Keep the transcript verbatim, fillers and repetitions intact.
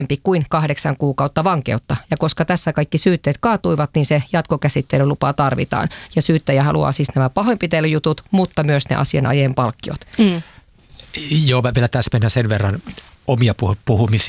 kuin kahdeksan kuukautta vankeutta. Ja koska tässä kaikki syytteet kaatuivat, niin se jatkokäsittelylupaa tarvitaan. Ja syyttäjä haluaa siis nämä pahoinpitelyjutut, mutta myös ne asianajien palkkiot. Mm. Joo, mä vielä tässä mennään sen verran omia puhumisia